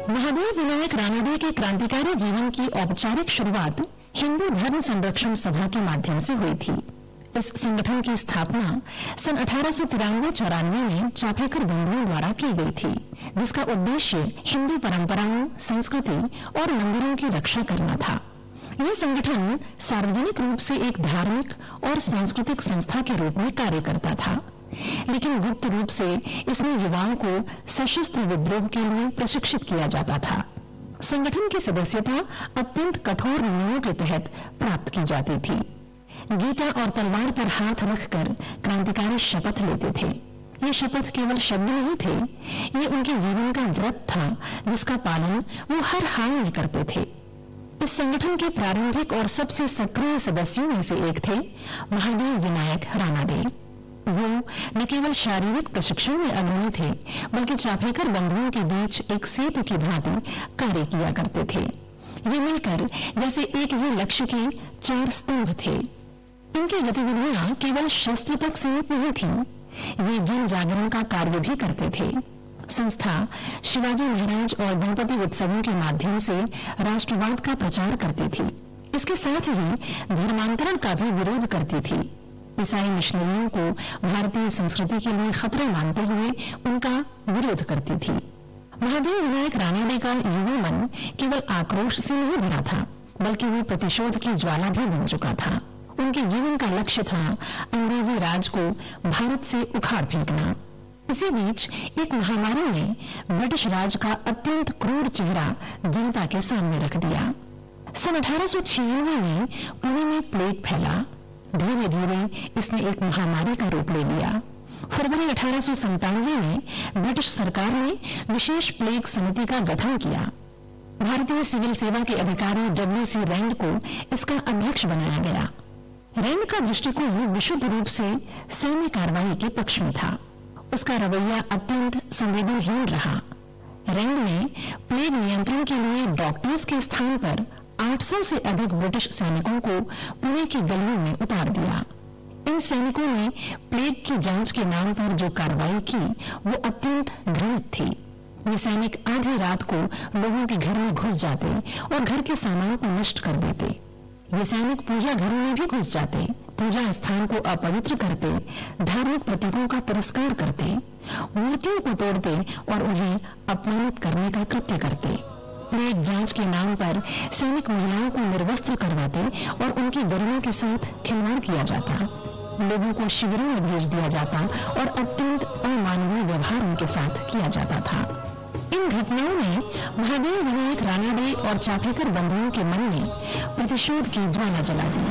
महादेव विनायक रानडे के क्रांतिकारी जीवन की औपचारिक शुरुआत हिंदू धर्म संरक्षण सभा के माध्यम से हुई थी। इस संगठन की स्थापना सन 1893-94 में चाफेकर बंधुओं द्वारा की गई थी, जिसका उद्देश्य हिंदू परंपराओं, संस्कृति और मंदिरों की रक्षा करना था। यह संगठन सार्वजनिक रूप से एक धार्मिक और सांस्कृतिक संस्था के रूप में कार्य करता था, लेकिन गुप्त रूप से इसमें युवाओं को सशस्त्र विद्रोह के लिए प्रशिक्षित किया जाता था। संगठन की सदस्यता अत्यंत कठोर नियमों के तहत प्राप्त की जाती थी। गीता और तलवार पर हाथ रखकर क्रांतिकारी शपथ लेते थे। ये शपथ केवल शब्द नहीं थे, ये उनके जीवन का व्रत था, जिसका पालन वो हर हाल में करते थे। इस संगठन के प्रारंभिक और सबसे सक्रिय सदस्यों में से एक थे महादेव विनायक रानडे। वो न केवल शारीरिक प्रशिक्षण में अग्रणी थे, बल्कि चाफेकर बंधुओं के बीच एक सेतु की भांति कार्य किया करते थे। ये मिलकर जैसे एक ही लक्ष्य के चार स्तंभ थे। इनकी गतिविधियां केवल शस्त्र तक सीमित नहीं थी, ये जन जागरण का कार्य भी करते थे। संस्था शिवाजी महाराज और गणपति उत्सवों के माध्यम से राष्ट्रवाद का प्रचार करती थी। इसके साथ ही धर्मांतरण का भी विरोध करती थी। ईसाई मिशनरियों को भारतीय संस्कृति के लिए खतरा मानते हुए उनका विरोध करती थी। महादेव विनायक रानडे का युवा मन केवल आक्रोश से नहीं भरा था, बल्कि वो प्रतिशोध की ज्वाला भी बन चुका था। उनके जीवन का लक्ष्य था अंग्रेजी राज को भारत से उखाड़ फेंकना। इसी बीच एक महामारी ने ब्रिटिश राज का अत्यंत क्रूर चेहरा जनता के सामने रख दिया। सन 1896 में पुणे में प्लेग फैला। धीरे धीरे इसने एक महामारी का रूप ले लिया। फरवरी 1897 में ब्रिटिश सरकार ने विशेष प्लेग समिति का गठन किया। भारतीय सिविल सेवा के अधिकारी W.C. रैंड को इसका अध्यक्ष बनाया गया। रैंड का दृष्टिकोण विशुद्ध रूप से सैन्य कार्रवाई के पक्ष में था। उसका रवैया अत्यंत संवेदनहीन रहा। रैंड ने प्लेग नियंत्रण के लिए डॉक्टर्स के स्थान पर 800 से अधिक ब्रिटिश सैनिकों को पुणे की गलियों में उतार दिया। इन सैनिकों ने प्लेग की जांच के नाम पर जो कार्रवाई की, वो अत्यंत घृणित थी। ये सैनिक आधी रात को लोगों के घर में घुस जाते और घर के सामान को नष्ट कर देते। ये सैनिक पूजा घरों में भी घुस जाते, पूजा स्थान को अपवित्र करते, धार्मिक प्रतीकों का तिरस्कार करते, मूर्तियों को तोड़ते और उन्हें अपमानित करने का कृत्य करते। प्लेग जांच के नाम पर सैनिक महिलाओं को निर्वस्त्र करवाते और उनकी गरिमा के साथ खिलवाड़ किया जाता। लोगों को शिविरों में भेज दिया जाता और अत्यंत अमानवीय व्यवहार उनके साथ किया जाता था। इन घटनाओं ने महादेव विनायक रानडे और चाफेकर बंधुओं के मन में प्रतिशोध की ज्वाला जला दी।